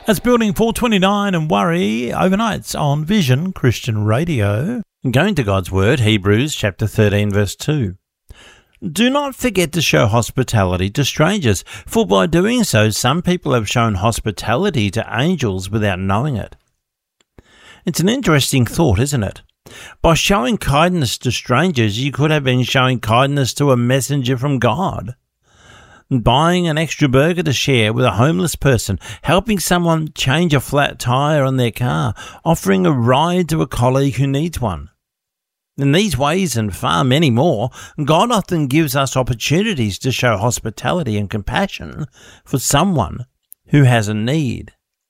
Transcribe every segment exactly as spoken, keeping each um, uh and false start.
That's Building four twenty-nine and Worry overnights on Vision Christian Radio. Going to God's Word, Hebrews chapter thirteen, verse two. Do not forget to show hospitality to strangers, for by doing so some people have shown hospitality to angels without knowing it. It's an interesting thought, isn't it? By showing kindness to strangers, you could have been showing kindness to a messenger from God. Buying an extra burger to share with a homeless person, helping someone change a flat tyre on their car, offering a ride to a colleague who needs one. In these ways and far many more, God often gives us opportunities to show hospitality and compassion for someone who has a need.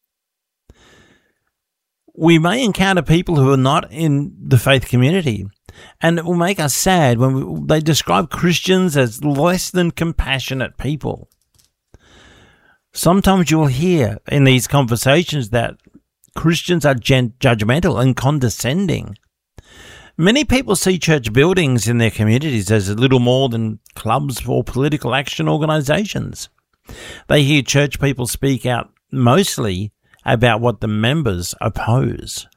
We may encounter people who are not in the faith community, and it will make us sad when we, they describe Christians as less than compassionate people. Sometimes you'll hear in these conversations that Christians are gen- judgmental and condescending. Many people see church buildings in their communities as little more than clubs or political action organisations. They hear church people speak out mostly about what the members oppose.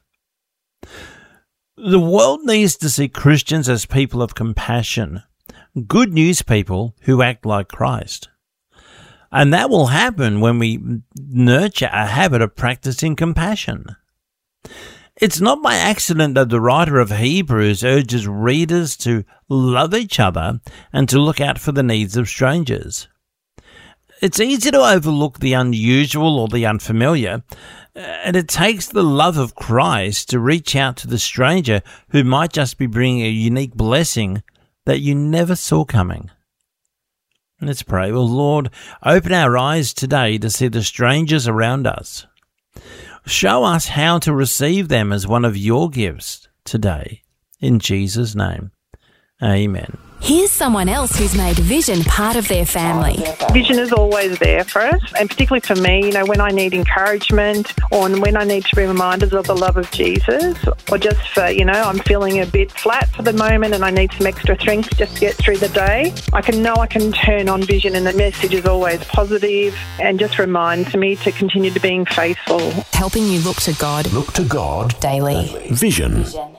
The world needs to see Christians as people of compassion, good news people who act like Christ. And that will happen when we nurture a habit of practicing compassion. It's not by accident that the writer of Hebrews urges readers to love each other and to look out for the needs of strangers. It's easy to overlook the unusual or the unfamiliar, and it takes the love of Christ to reach out to the stranger who might just be bringing a unique blessing that you never saw coming. Let's pray. Well, Lord, open our eyes today to see the strangers around us. Show us how to receive them as one of your gifts today. In Jesus' name, amen. Here's someone else who's made Vision part of their family. Vision is always there for us, and particularly for me, you know, when I need encouragement or when I need to be reminded of the love of Jesus, or just for, you know, I'm feeling a bit flat for the moment and I need some extra strength just to get through the day, I can know I can turn on Vision, and the message is always positive and just reminds me to continue to being faithful. Helping you look to God. Look to God Daily. Vision. Vision.